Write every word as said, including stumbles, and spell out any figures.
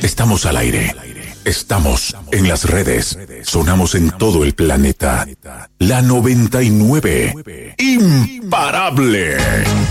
Estamos al aire. Estamos en las redes. Sonamos en todo el planeta. La noventa y nueve. Imparable.